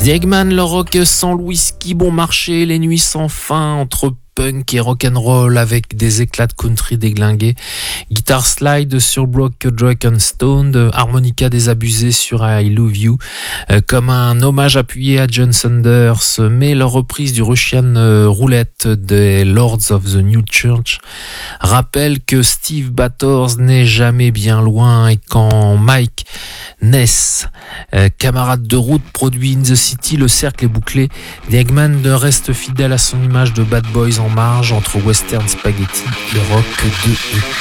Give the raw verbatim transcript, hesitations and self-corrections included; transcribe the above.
The Eggman, le rock sans le whisky, bon marché, les nuits sans fin, entre punk et rock'n'roll avec des éclats de country déglingués, guitare slide sur Broke Drake and Stoned, harmonica désabusée sur I Love You, euh, comme un hommage appuyé à John Saunders, mais leur reprise du Russian Roulette des Lords of the New Church rappelle que Steve Bators n'est jamais bien loin et quand Mike Ness, euh, camarade de route, produit In the City, le cercle est bouclé. The Eggman reste fidèle à son image de bad boys en marge entre western spaghetti et rock de